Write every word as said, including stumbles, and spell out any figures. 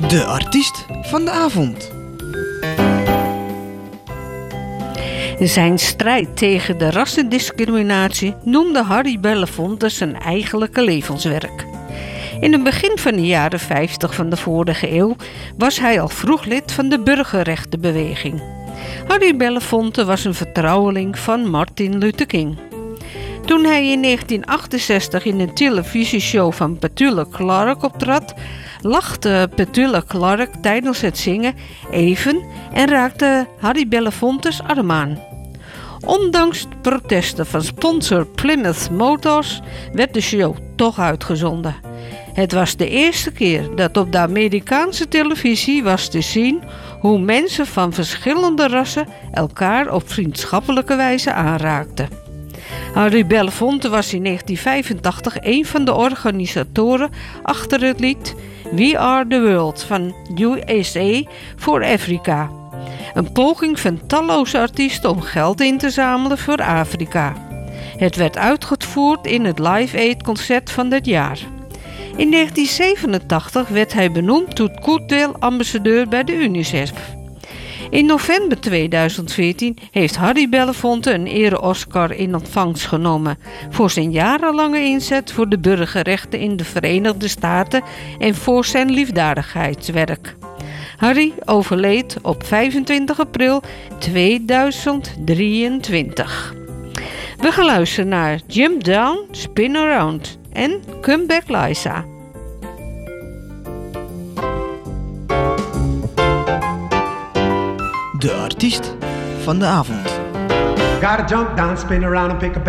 De artiest van de avond. Zijn strijd tegen de rassendiscriminatie noemde Harry Belafonte zijn eigenlijke levenswerk. In het begin van de jaren vijftig van de vorige eeuw was hij al vroeg lid van de burgerrechtenbeweging. Harry Belafonte was een vertrouweling van Martin Luther King. Toen hij in negentien achtenzestig in een televisieshow van Petula Clark optrad, lachte Petula Clark tijdens het zingen even en raakte Harry Belafonte's arm aan. Ondanks protesten van sponsor Plymouth Motors werd de show toch uitgezonden. Het was de eerste keer dat op de Amerikaanse televisie was te zien hoe mensen van verschillende rassen elkaar op vriendschappelijke wijze aanraakten. Harry Belafonte was in negentien vijfentachtig een van de organisatoren achter het lied We Are The World van U S A for Africa. Een poging van talloze artiesten om geld in te zamelen voor Afrika. Het werd uitgevoerd in het Live Aid concert van dat jaar. In negentien zevenentachtig werd hij benoemd tot goodwill-ambassadeur bij de UNICEF. In november tweeduizend veertien heeft Harry Belafonte een ere-Oscar in ontvangst genomen voor zijn jarenlange inzet voor de burgerrechten in de Verenigde Staten en voor zijn liefdadigheidswerk. Harry overleed op vijfentwintig april tweeduizend drieëntwintig. We gaan luisteren naar Jump Down, Spin Around en Come Back Liza. De artiest van de avond. Gotta jump down, spin around and pick a